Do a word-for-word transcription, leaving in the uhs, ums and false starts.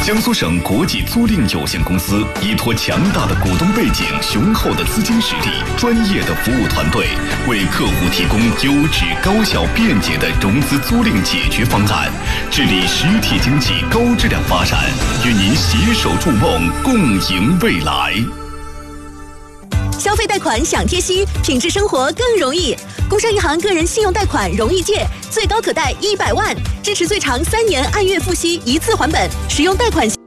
江苏省国际租赁有限公司依托强大的股东背景、雄厚的资金实力、专业的服务团队，为客户提供优质、高效、便捷的融资租赁解决方案，致力实体经济高质量发展，与您携手筑梦，共赢未来。 消费贷款享贴息，品质生活更容易。工商银行个人信用贷款容易借，最高可贷一百万，支持最长三年，按月付息，一次还本。使用贷款。